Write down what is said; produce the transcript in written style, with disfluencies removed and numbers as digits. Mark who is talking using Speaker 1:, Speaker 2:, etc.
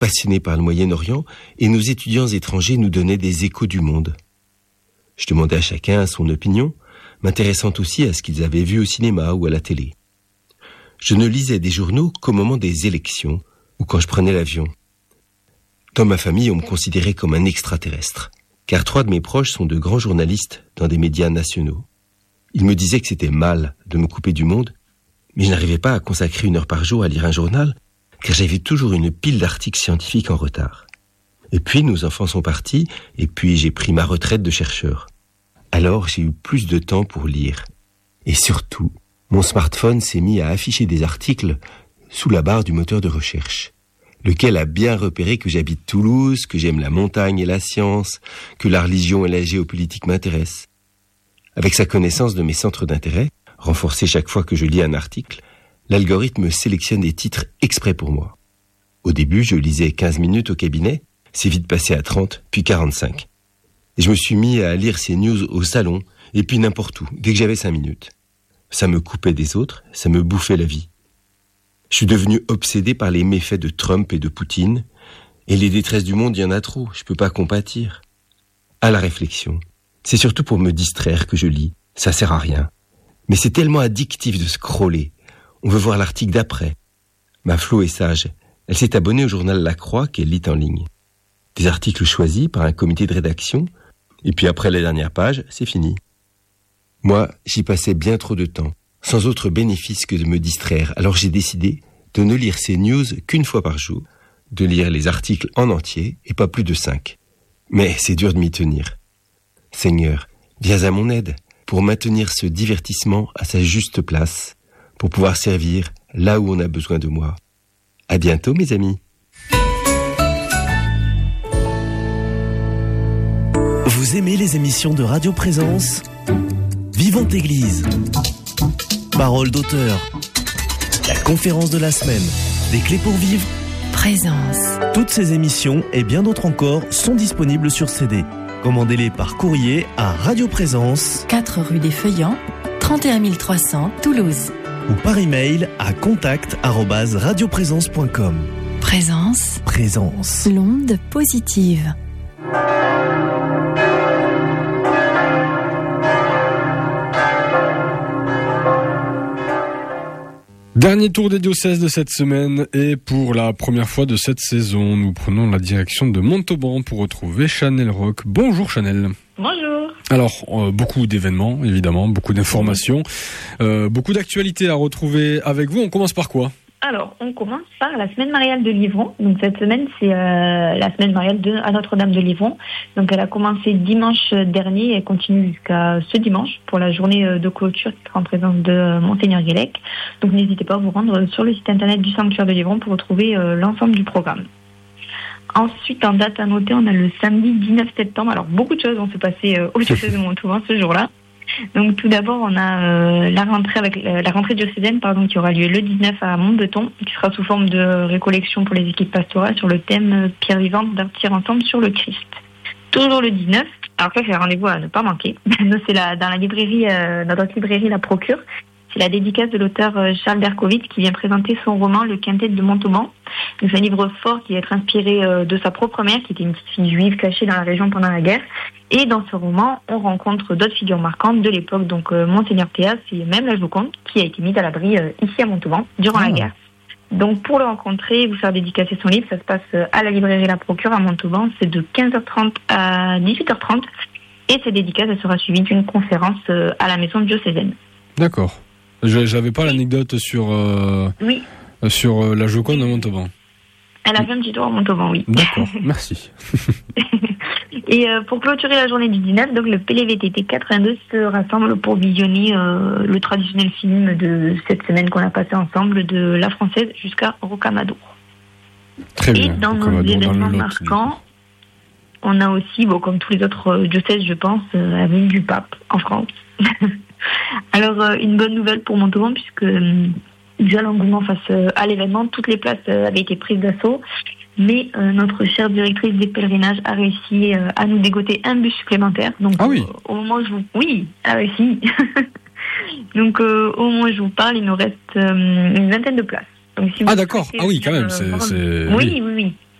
Speaker 1: passionnés par le Moyen-Orient, et nos étudiants étrangers nous donnaient des échos du monde. Je demandais à chacun son opinion, m'intéressant aussi à ce qu'ils avaient vu au cinéma ou à la télé. Je ne lisais des journaux qu'au moment des élections ou quand je prenais l'avion. Dans ma famille, on me considérait comme un extraterrestre, car 3 de mes proches sont de grands journalistes dans des médias nationaux. Ils me disaient que c'était mal de me couper du monde, mais je n'arrivais pas à consacrer 1 heure par jour à lire un journal, car j'avais toujours une pile d'articles scientifiques en retard. Et puis nos enfants sont partis, et puis j'ai pris ma retraite de chercheur. Alors j'ai eu plus de temps pour lire. Et surtout, mon smartphone s'est mis à afficher des articles sous la barre du moteur de recherche, lequel a bien repéré que j'habite Toulouse, que j'aime la montagne et la science, que la religion et la géopolitique m'intéressent. Avec sa connaissance de mes centres d'intérêt, renforcée chaque fois que je lis un article, l'algorithme sélectionne des titres exprès pour moi. Au début, je lisais 15 minutes au cabinet, c'est vite passé à 30, puis 45. Et je me suis mis à lire ces news au salon, et puis n'importe où, dès que j'avais 5 minutes. Ça me coupait des autres, ça me bouffait la vie. Je suis devenu obsédé par les méfaits de Trump et de Poutine, et les détresses du monde, il y en a trop, je peux pas compatir. À la réflexion, c'est surtout pour me distraire que je lis, ça sert à rien. Mais c'est tellement addictif de scroller, on veut voir l'article d'après. Ma Flo est sage, elle s'est abonnée au journal La Croix qu'elle lit en ligne. Des articles choisis par un comité de rédaction, et puis après la dernière page, c'est fini. Moi, j'y passais bien trop de temps, sans autre bénéfice que de me distraire, alors j'ai décidé de ne lire ces news qu'1 fois par jour, de lire les articles en entier, et pas plus de 5. Mais c'est dur de m'y tenir. Seigneur, viens à mon aide, pour maintenir ce divertissement à sa juste place, pour pouvoir servir là où on a besoin de moi. À bientôt, mes amis.
Speaker 2: Vous aimez les émissions de Radio Présence ? Vivante Église, Parole d'auteur, la conférence de la semaine, des clés pour vivre,
Speaker 3: Présence.
Speaker 2: Toutes ces émissions et bien d'autres encore sont disponibles sur CD. Commandez-les par courrier à Radio Présence,
Speaker 3: 4 rue des Feuillants, 31 300 Toulouse.
Speaker 2: Ou par email à contact@radioprésence.com.
Speaker 3: Présence.
Speaker 2: Présence.
Speaker 3: L'onde positive.
Speaker 4: Dernier tour des diocèses de cette semaine et pour la première fois de cette saison, nous prenons la direction de Montauban pour retrouver Chanel Roch. Bonjour Chanel.
Speaker 5: Bonjour.
Speaker 4: Alors, beaucoup d'événements, évidemment, beaucoup d'informations, beaucoup d'actualités à retrouver avec vous. On commence par quoi ?
Speaker 5: Alors, on commence par la semaine mariale de Livron. Donc, cette semaine, c'est la semaine mariale à Notre-Dame de Livron. Donc, elle a commencé dimanche dernier et continue jusqu'à ce dimanche pour la journée de clôture qui sera en présence de Monseigneur Guélec. Donc, n'hésitez pas à vous rendre sur le site internet du sanctuaire de Livron pour retrouver l'ensemble du programme. Ensuite, en date à noter, on a le samedi 19 septembre. Alors, beaucoup de choses vont se passer au diocèse de Montauban ce jour-là. Donc tout d'abord, on a la rentrée diocésaine qui aura lieu le 19 à Montbeton, qui sera sous forme de récollection pour les équipes pastorales sur le thème Pierre vivante bâtir ensemble sur le Christ. Toujours le 19. Alors ça, c'est un rendez-vous à ne pas manquer. C'est dans la librairie, dans notre librairie La Procure. C'est la dédicace de l'auteur Charles Berkowitz qui vient présenter son roman Le Quintet de Montauban. C'est un livre fort qui va être inspiré de sa propre mère, qui était une petite fille juive cachée dans la région pendant la guerre. Et dans ce roman, on rencontre d'autres figures marquantes de l'époque, donc Monseigneur Théas et même la Joconde, qui a été mise à l'abri ici à Montauban durant la guerre. Donc pour le rencontrer et vous faire dédicacer son livre, ça se passe à la librairie La Procure à Montauban. C'est de 15h30 à 18h30. Et cette dédicace, elle sera suivie d'une conférence à la maison diocésaine.
Speaker 4: D'accord. J'avais pas l'anecdote sur la Joconde à Montauban.
Speaker 5: Elle a fait un petit tour à Montauban, oui.
Speaker 4: D'accord, merci.
Speaker 5: Et pour clôturer la journée du 19, donc le PLVTT 82 se rassemble pour visionner le traditionnel film de cette semaine qu'on a passé ensemble, de La Française jusqu'à Rocamadour.
Speaker 4: Très bien.
Speaker 5: Et dans nos événements marquants, on a aussi, comme tous les autres diocèses, je pense, la venue du pape en France. Alors, une bonne nouvelle pour Montauban, puisque déjà l'engouement face à l'événement, toutes les places avaient été prises d'assaut, mais notre chère directrice des pèlerinages a réussi à nous dégoter un bus supplémentaire. Donc, au moment où Oui, a réussi. Donc, au moment où je vous parle, il nous reste une vingtaine de places. Donc, si vous
Speaker 4: d'accord. Quand même.
Speaker 5: Oui.